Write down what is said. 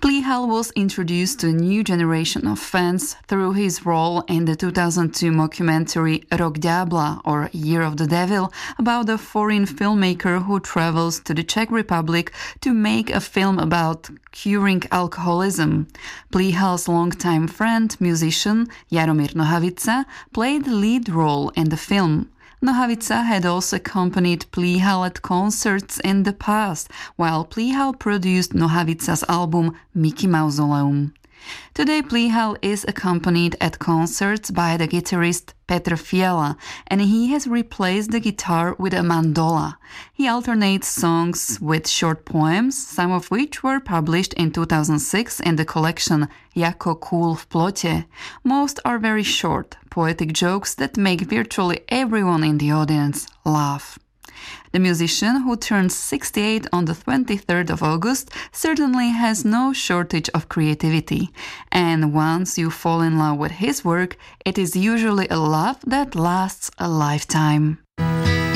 Plihal was introduced to a new generation of fans through his role in the 2002 mockumentary Rok Ďábla, or Year of the Devil, about a foreign filmmaker who travels to the Czech Republic to make a film about curing alcoholism. Plihal's longtime friend, musician Jaromír Nohavica, played the lead role in the film. Nohavica had also accompanied Plihal at concerts in the past, while Plihal produced Nohavica's album Mickey Mausoleum. Today Plihal is accompanied at concerts by the guitarist Petr Fiala, and he has replaced the guitar with a mandola. He alternates songs with short poems, some of which were published in 2006 in the collection Jako kůl v plotě. Most are very short, poetic jokes that make virtually everyone in the audience laugh. The musician, who turns 68 on the 23rd of August, certainly has no shortage of creativity. And once you fall in love with his work, it is usually a love that lasts a lifetime.